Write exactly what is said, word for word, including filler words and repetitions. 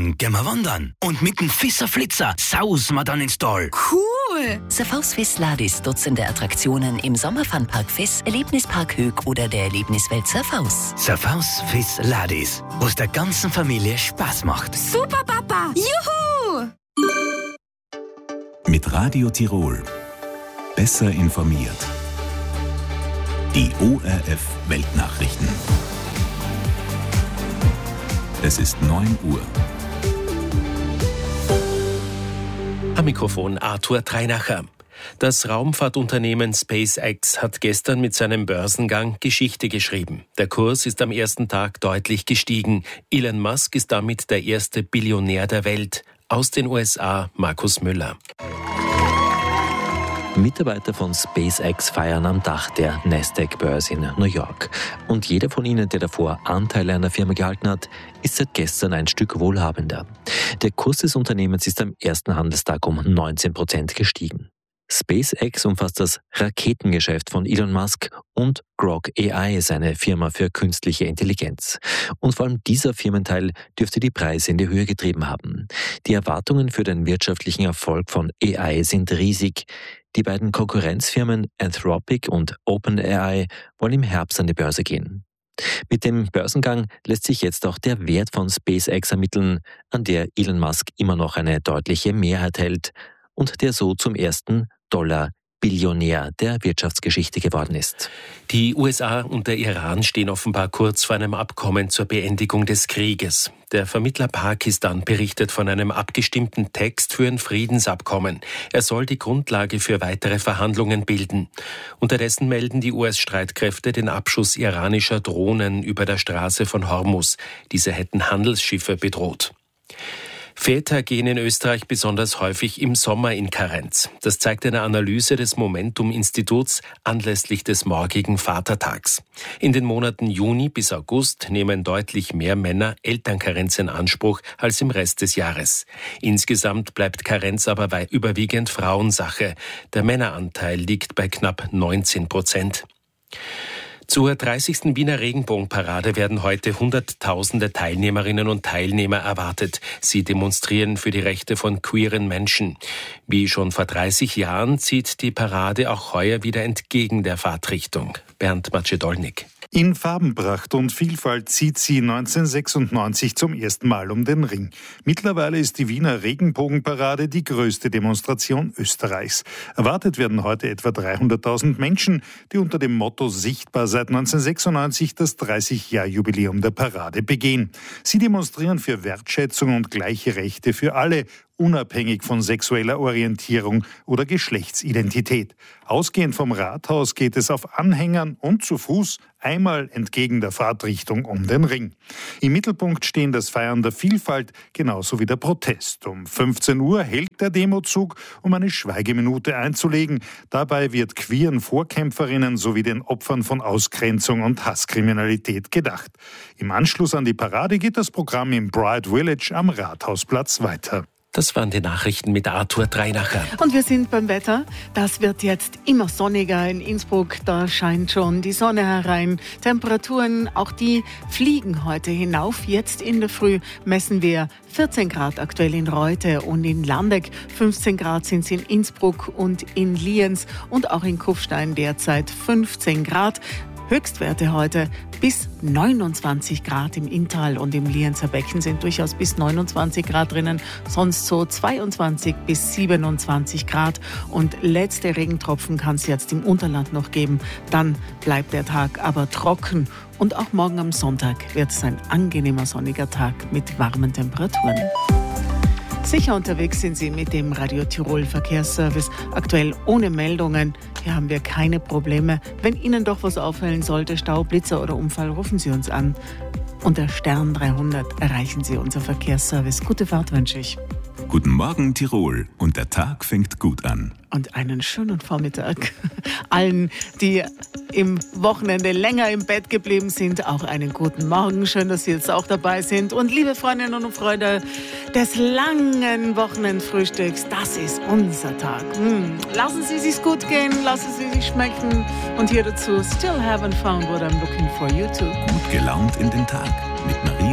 Dann gehen wir wandern. Und mit dem Fisser Flitzer sausen wir dann ins Tal. Cool! Surfaus Fiss Ladis, Dutzende Attraktionen im Sommerfunpark Fiss, Erlebnispark Höck oder der Erlebniswelt Surfaus. Surfaus Fiss Ladis, was der ganzen Familie Spaß macht. Super, Papa! Juhu! Mit Radio Tirol. Besser informiert. Die O R F Weltnachrichten. Es ist neun Uhr. Am Mikrofon Arthur Treinacher. Das Raumfahrtunternehmen SpaceX hat gestern mit seinem Börsengang Geschichte geschrieben. Der Kurs ist am ersten Tag deutlich gestiegen. Elon Musk ist damit der erste Billionär der Welt. Aus den U S A Markus Müller. Mitarbeiter von SpaceX feiern am Dach der Nasdaq-Börse in New York. Und jeder von ihnen, der davor Anteile an der Firma gehalten hat, ist seit gestern ein Stück wohlhabender. Der Kurs des Unternehmens ist am ersten Handelstag um neunzehn Prozent gestiegen. SpaceX umfasst das Raketengeschäft von Elon Musk und Grok A I ist eine Firma für künstliche Intelligenz. Und vor allem dieser Firmenteil dürfte die Preise in die Höhe getrieben haben. Die Erwartungen für den wirtschaftlichen Erfolg von A I sind riesig. Die beiden Konkurrenzfirmen Anthropic und OpenAI wollen im Herbst an die Börse gehen. Mit dem Börsengang lässt sich jetzt auch der Wert von SpaceX ermitteln, an der Elon Musk immer noch eine deutliche Mehrheit hält und der so zum ersten Dollar-Billionär der Wirtschaftsgeschichte geworden ist. Die U S A und der Iran stehen offenbar kurz vor einem Abkommen zur Beendigung des Krieges. Der Vermittler Pakistan berichtet von einem abgestimmten Text für ein Friedensabkommen. Er soll die Grundlage für weitere Verhandlungen bilden. Unterdessen melden die U S-Streitkräfte den Abschuss iranischer Drohnen über der Straße von Hormuz. Diese hätten Handelsschiffe bedroht. Väter gehen in Österreich besonders häufig im Sommer in Karenz. Das zeigt eine Analyse des Momentum-Instituts anlässlich des morgigen Vatertags. In den Monaten Juni bis August nehmen deutlich mehr Männer Elternkarenz in Anspruch als im Rest des Jahres. Insgesamt bleibt Karenz aber bei überwiegend Frauensache. Der Männeranteil liegt bei knapp neunzehn Prozent. Zur dreißigsten Wiener Regenbogenparade werden heute Hunderttausende Teilnehmerinnen und Teilnehmer erwartet. Sie demonstrieren für die Rechte von queeren Menschen. Wie schon vor dreißig Jahren zieht die Parade auch heuer wieder entgegen der Fahrtrichtung. Bernd Macedolnik. In Farbenpracht und Vielfalt zieht sie neunzehnhundertsechsundneunzig zum ersten Mal um den Ring. Mittlerweile ist die Wiener Regenbogenparade die größte Demonstration Österreichs. Erwartet werden heute etwa dreihunderttausend Menschen, die unter dem Motto Sichtbar seit neunzehnhundertsechsundneunzig das dreißig-Jahr-Jubiläum der Parade begehen. Sie demonstrieren für Wertschätzung und gleiche Rechte für alle, unabhängig von sexueller Orientierung oder Geschlechtsidentität. Ausgehend vom Rathaus geht es auf Anhängern und zu Fuß einmal entgegen der Fahrtrichtung um den Ring. Im Mittelpunkt stehen das Feiern der Vielfalt genauso wie der Protest. Um fünfzehn Uhr hält der Demozug, um eine Schweigeminute einzulegen. Dabei wird queeren Vorkämpferinnen sowie den Opfern von Ausgrenzung und Hasskriminalität gedacht. Im Anschluss an die Parade geht das Programm im Bright Village am Rathausplatz weiter. Das waren die Nachrichten mit Arthur Treinacher. Und wir sind beim Wetter. Das wird jetzt immer sonniger in Innsbruck. Da scheint schon die Sonne herein. Temperaturen, auch die fliegen heute hinauf. Jetzt in der Früh messen wir vierzehn Grad aktuell in Reute und in Landeck. fünfzehn Grad sind es in Innsbruck und in Lienz und auch in Kufstein derzeit fünfzehn Grad. Höchstwerte heute bis neunundzwanzig Grad im Inntal und im Lienzer Becken sind durchaus bis neunundzwanzig Grad drinnen, sonst so zweiundzwanzig bis siebenundzwanzig Grad. Und letzte Regentropfen kann es jetzt im Unterland noch geben. Dann bleibt der Tag aber trocken. Und auch morgen am Sonntag wird es ein angenehmer sonniger Tag mit warmen Temperaturen. Sicher unterwegs sind Sie mit dem Radio Tirol Verkehrsservice. Aktuell ohne Meldungen. Hier haben wir keine Probleme. Wenn Ihnen doch was auffallen sollte, Stau, Blitzer oder Unfall, rufen Sie uns an. Unter Stern dreihundert erreichen Sie unser Verkehrsservice. Gute Fahrt wünsche ich. Guten Morgen Tirol und der Tag fängt gut an. Und einen schönen Vormittag allen, die im Wochenende länger im Bett geblieben sind. Auch einen guten Morgen. Schön, dass Sie jetzt auch dabei sind. Und liebe Freundinnen und Freunde des langen Wochenendfrühstücks, das ist unser Tag. Hm. Lassen Sie es sich gut gehen, lassen Sie sich schmecken. Und hier dazu, still haven't found what I'm looking for, you too. Gut gelaunt in den Tag.